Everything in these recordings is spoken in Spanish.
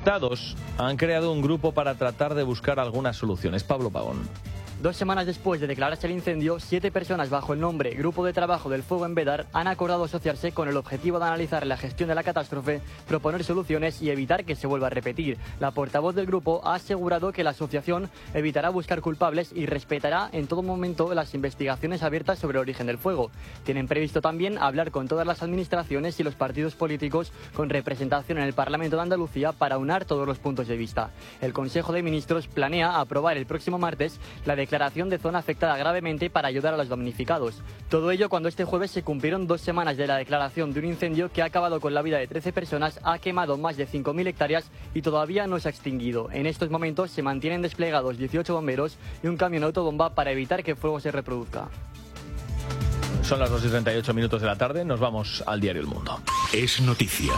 afectados han creado un grupo para tratar de buscar algunas soluciones. Pablo Pagón. 2 semanas después de declararse el incendio, 7 personas bajo el nombre Grupo de Trabajo del Fuego en Bédar han acordado asociarse con el objetivo de analizar la gestión de la catástrofe, proponer soluciones y evitar que se vuelva a repetir. La portavoz del grupo ha asegurado que la asociación evitará buscar culpables y respetará en todo momento las investigaciones abiertas sobre el origen del fuego. Tienen previsto también hablar con todas las administraciones y los partidos políticos con representación en el Parlamento de Andalucía para unar todos los puntos de vista. El Consejo de Ministros planea aprobar el próximo martes la declaración de zona afectada gravemente para ayudar a los damnificados. Todo ello cuando este jueves se cumplieron 2 semanas de la declaración de un incendio que ha acabado con la vida de 13 personas, ha quemado más de 5.000 hectáreas y todavía no se ha extinguido. En estos momentos se mantienen desplegados 18 bomberos y un camión autobomba para evitar que el fuego se reproduzca. Son las 2:38 de la tarde, nos vamos al diario El Mundo. Es noticia.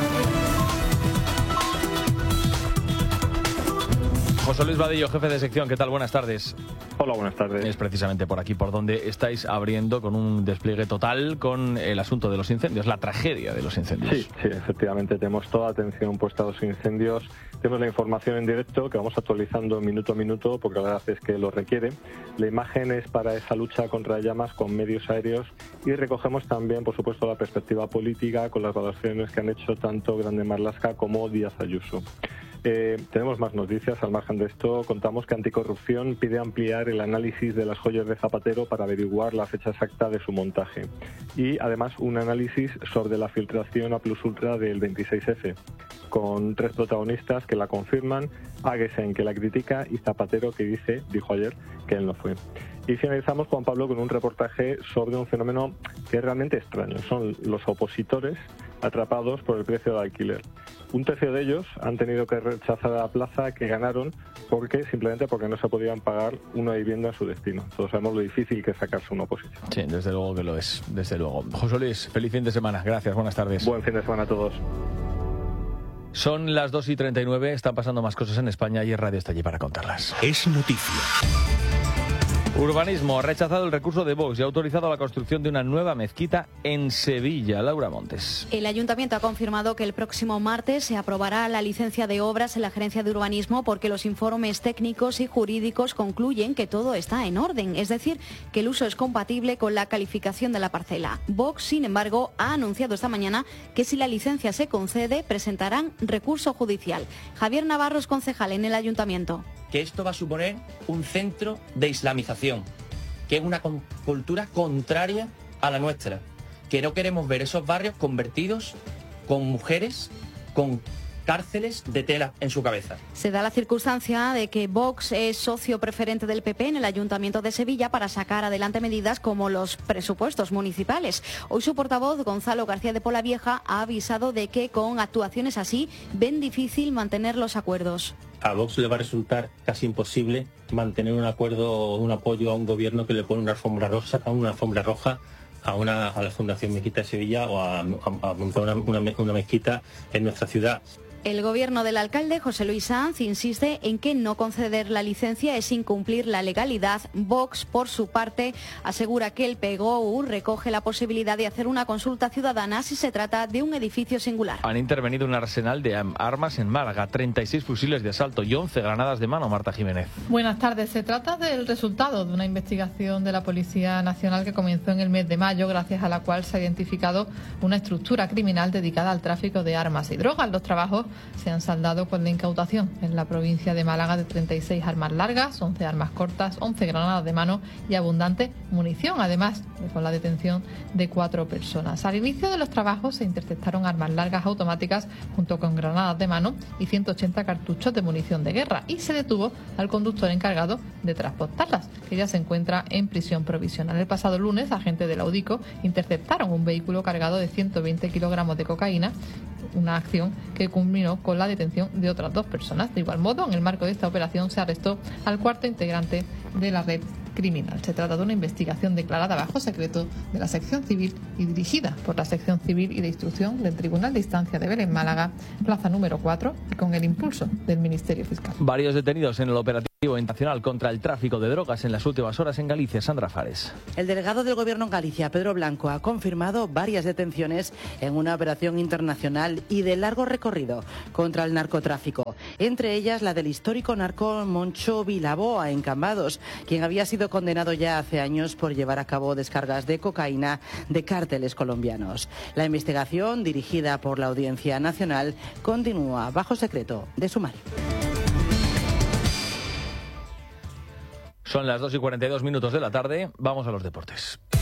José Luis Vadillo, jefe de sección, ¿qué tal? Buenas tardes. Hola, buenas tardes. Es precisamente por aquí por donde estáis abriendo con un despliegue total con el asunto de los incendios, la tragedia de los incendios. Sí, efectivamente, tenemos toda atención puesta a los incendios. Tenemos la información en directo que vamos actualizando minuto a minuto porque la verdad es que lo requiere. La imagen es para esa lucha contra llamas con medios aéreos y recogemos también, por supuesto, la perspectiva política con las valoraciones que han hecho tanto Grande Marlaska como Díaz Ayuso. Tenemos más noticias. Al margen de esto, contamos que Anticorrupción pide ampliar el análisis de las joyas de Zapatero para averiguar la fecha exacta de su montaje. Y además un análisis sobre la filtración a plus ultra del 26F, con 3 protagonistas que la confirman, Aguesen que la critica y Zapatero que dijo ayer que él no fue. Y finalizamos, Juan Pablo, con un reportaje sobre un fenómeno que es realmente extraño. Son los opositores atrapados por el precio del alquiler. Un tercio de ellos han tenido que rechazar la plaza que ganaron simplemente porque no se podían pagar una vivienda en su destino. Todos sabemos lo difícil que es sacarse una oposición. Sí, desde luego que lo es, desde luego. José Luis, feliz fin de semana. Gracias, buenas tardes. Buen fin de semana a todos. Son las 2:39, están pasando más cosas en España y Radio está allí para contarlas. Es noticia. Urbanismo ha rechazado el recurso de Vox y ha autorizado la construcción de una nueva mezquita en Sevilla. Laura Montes. El Ayuntamiento ha confirmado que el próximo martes se aprobará la licencia de obras en la Gerencia de Urbanismo porque los informes técnicos y jurídicos concluyen que todo está en orden, es decir, que el uso es compatible con la calificación de la parcela. Vox, sin embargo, ha anunciado esta mañana que si la licencia se concede, presentarán recurso judicial. Javier Navarro es concejal en el Ayuntamiento. Que esto va a suponer un centro de islamización, que es una cultura contraria a la nuestra, que no queremos ver esos barrios convertidos con mujeres, con cárceles de tela en su cabeza. Se da la circunstancia de que Vox es socio preferente del PP en el Ayuntamiento de Sevilla para sacar adelante medidas como los presupuestos municipales. Hoy su portavoz, Gonzalo García de Polavieja, ha avisado de que con actuaciones así ven difícil mantener los acuerdos. A Vox le va a resultar casi imposible mantener un acuerdo o un apoyo a un gobierno que le pone una alfombra roja a la Fundación Mezquita de Sevilla o a montar una mezquita en nuestra ciudad. El gobierno del alcalde, José Luis Sanz, insiste en que no conceder la licencia es incumplir la legalidad. Vox, por su parte, asegura que el PGOU recoge la posibilidad de hacer una consulta ciudadana si se trata de un edificio singular. Han intervenido un arsenal de armas en Málaga, 36 fusiles de asalto y 11 granadas de mano. Marta Jiménez. Buenas tardes. Se trata del resultado de una investigación de la Policía Nacional que comenzó en el mes de mayo, gracias a la cual se ha identificado una estructura criminal dedicada al tráfico de armas y drogas. Los trabajos se han saldado con la incautación en la provincia de Málaga de 36 armas largas, 11 armas cortas, 11 granadas de mano y abundante munición, además de con la detención de 4 personas. Al inicio de los trabajos se interceptaron armas largas automáticas junto con granadas de mano y 180 cartuchos de munición de guerra y se detuvo al conductor encargado de transportarlas, que ya se encuentra en prisión provisional. El pasado lunes, agentes de la UDICO interceptaron un vehículo cargado de 120 kilogramos de cocaína, una acción que culminó con la detención de otras 2 personas. De igual modo, en el marco de esta operación se arrestó al 4º integrante de la red criminal. Se trata de una investigación declarada bajo secreto de la sección civil y dirigida por la sección civil y de instrucción del Tribunal de Instancia de Belén Málaga, plaza número 4, y con el impulso del Ministerio Fiscal. Varios detenidos en el operativo internacional contra el tráfico de drogas en las últimas horas en Galicia. Sandra Fares. El delegado del Gobierno en Galicia, Pedro Blanco, ha confirmado varias detenciones en una operación internacional y de largo recorrido contra el narcotráfico. Entre ellas la del histórico narco Moncho Vilaboa en Cambados, quien había sido condenado ya hace años por llevar a cabo descargas de cocaína de cárteles colombianos. La investigación, dirigida por la Audiencia Nacional, continúa bajo secreto de sumario. Son las 2:42 de la tarde. Vamos a los deportes.